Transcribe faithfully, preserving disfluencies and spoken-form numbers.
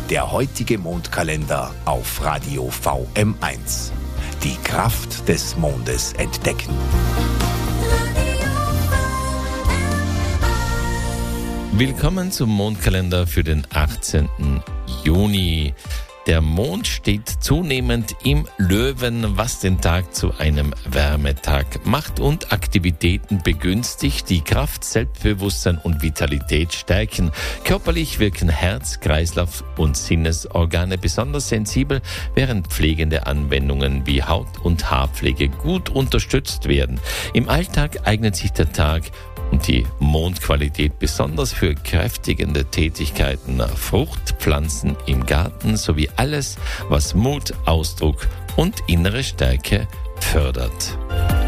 Der heutige Mondkalender auf Radio V M eins. Die Kraft des Mondes entdecken. Willkommen zum Mondkalender für den achtzehnten Juni. Der Mond steht zunehmend im Löwen, was den Tag zu einem Wärmetag macht und Aktivitäten begünstigt, die Kraft, Selbstbewusstsein und Vitalität stärken. Körperlich wirken Herz, Kreislauf und Sinnesorgane besonders sensibel, während pflegende Anwendungen wie Haut- und Haarpflege gut unterstützt werden. Im Alltag eignet sich der Tag und die Mondqualität besonders für kräftigende Tätigkeiten, Fruchtpflanzen im Garten sowie alles, was Mut, Ausdruck und innere Stärke fördert.